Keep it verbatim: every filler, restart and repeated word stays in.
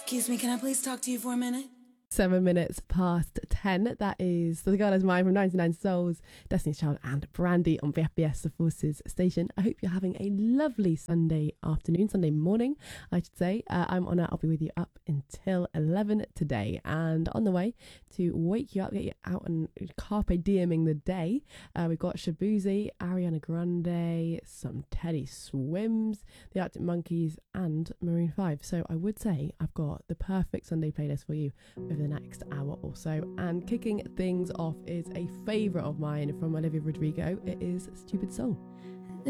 Excuse me, can I please talk to you for a minute? Seven minutes past ten. That is The Girl Is Mine from ninety-nine Souls, Destiny's Child and Brandy on V F B S The Forces station. I hope you're having a lovely Sunday afternoon, Sunday morning, I should say. Uh, I'm Honor. I'll be with you up until eleven today. And on the way to wake you up, get you out and carpe dieming the day, uh, we've got Shabuzi, Ariana Grande, some Teddy Swims, the Arctic Monkeys and Maroon five. So I would say I've got the perfect Sunday playlist for you over the next hour or so. And kicking things off is a favourite of mine from Olivia Rodrigo. It is Stupid Song.